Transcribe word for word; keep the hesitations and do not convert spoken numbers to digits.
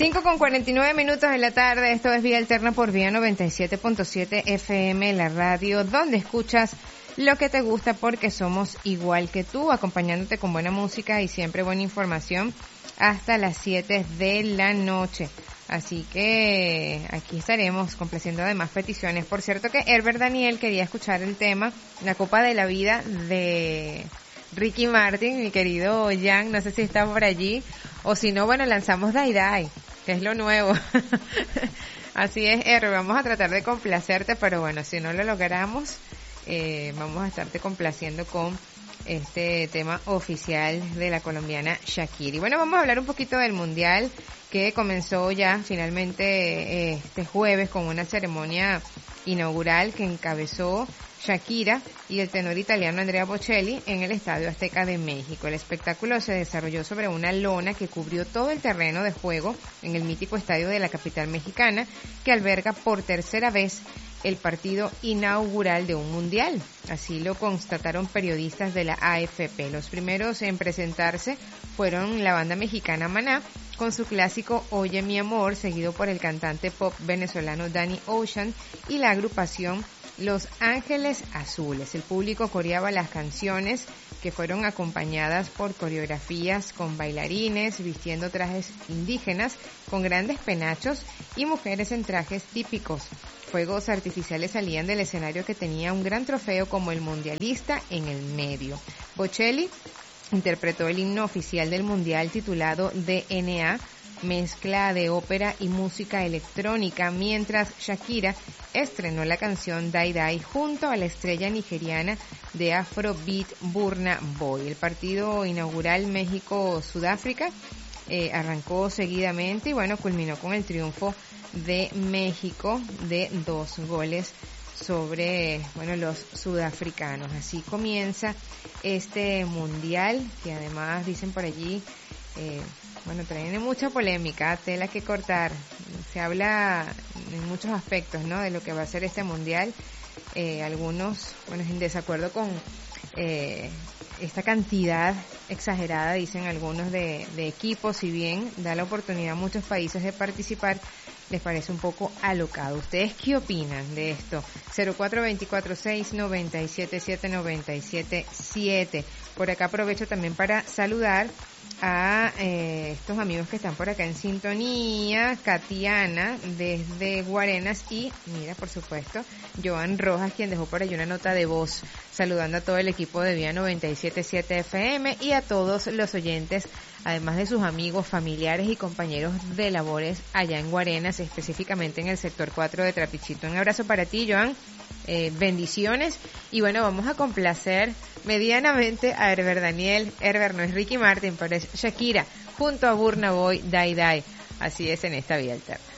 cinco con cuarenta y nueve minutos de la tarde, esto es Vía Alterna por Vía noventa y siete punto siete F M, la radio donde escuchas lo que te gusta porque somos igual que tú, acompañándote con buena música y siempre buena información hasta las siete de la noche. Así que aquí estaremos complaciendo además peticiones. Por cierto que Herbert Daniel quería escuchar el tema La Copa de la Vida de Ricky Martin, mi querido Jan, no sé si está por allí, o si no, bueno, lanzamos Die Die, que es lo nuevo. Así es, Herbert, vamos a tratar de complacerte, pero bueno, si no lo logramos, eh, vamos a estarte complaciendo con este tema oficial de la colombiana Shakira. Y bueno, vamos a hablar un poquito del Mundial que comenzó ya finalmente eh, este jueves con una ceremonia inaugural que encabezó Shakira y el tenor italiano Andrea Bocelli en el Estadio Azteca de México. El espectáculo se desarrolló sobre una lona que cubrió todo el terreno de juego en el mítico estadio de la capital mexicana, que alberga por tercera vez el partido inaugural de un mundial. Así lo constataron periodistas de la A F P. Los primeros en presentarse fueron la banda mexicana Maná, con su clásico Oye mi amor, seguido por el cantante pop venezolano Danny Ocean y la agrupación Los Ángeles Azules. El público coreaba las canciones, que fueron acompañadas por coreografías con bailarines vistiendo trajes indígenas con grandes penachos y mujeres en trajes típicos. Fuegos artificiales salían del escenario, que tenía un gran trofeo como el mundialista en el medio. Bocelli interpretó el himno oficial del mundial titulado D N A, mezcla de ópera y música electrónica, mientras Shakira estrenó la canción Die Die junto a la estrella nigeriana de Afrobeat Burna Boy. El partido inaugural México-Sudáfrica eh, arrancó seguidamente y bueno, culminó con el triunfo de México de dos goles sobre, bueno, los sudafricanos. Así comienza este mundial, que además dicen por allí, eh, bueno, trae mucha polémica, tela que cortar. Se habla en muchos aspectos, ¿no?, de lo que va a ser este mundial. Eh, algunos, bueno, en desacuerdo con eh, esta cantidad exagerada, dicen algunos, de, de equipos, si bien da la oportunidad a muchos países de participar, les parece un poco alocado. ¿Ustedes qué opinan de esto? cero cuatro dos cuatro seis nueve siete siete nueve siete siete. Por acá aprovecho también para saludar a eh, estos amigos que están por acá en sintonía. Katiana desde Guarenas y, mira, por supuesto, Joan Rojas, quien dejó por ahí una nota de voz saludando a todo el equipo de Vía noventa y siete punto siete F M y a todos los oyentes, además de sus amigos, familiares y compañeros de labores allá en Guarenas, específicamente en el sector cuatro de Trapichito. Un abrazo para ti, Joan. Eh, bendiciones. Y bueno, vamos a complacer medianamente a Herbert Daniel. Herbert no es Ricky Martin, pero es Shakira junto a Burna Boy, Die Die. Así es en esta Vía Alterna.